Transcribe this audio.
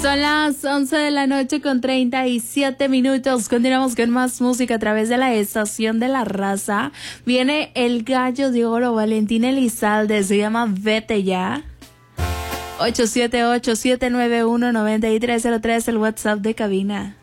Son las 11 de la noche con 37 minutos. Continuamos con más música a través de la estación de la raza. Viene el gallo de oro, Valentín Elizalde. Se llama Vete Ya. 878-791-9303, el WhatsApp de cabina.